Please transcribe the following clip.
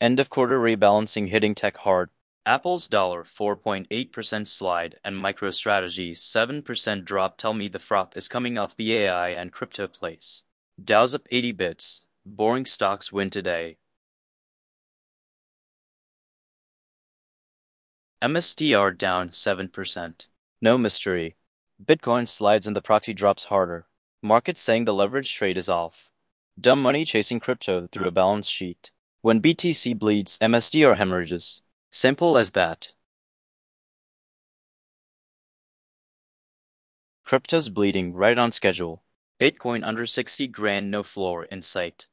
End of quarter rebalancing hitting tech hard. Apple's dollar 4.8% slide and MicroStrategy's 7% drop tell me the froth is coming off the AI and crypto plays. Dow's up 80 bits. Boring stocks win today. MSTR down 7%. No mystery. Bitcoin slides and the proxy drops harder. Market saying the leverage trade is off. Dumb money chasing crypto through a balance sheet. When BTC bleeds, MSTR hemorrhages. Simple as that. Crypto's bleeding right on schedule. Bitcoin under 60 grand, no floor in sight.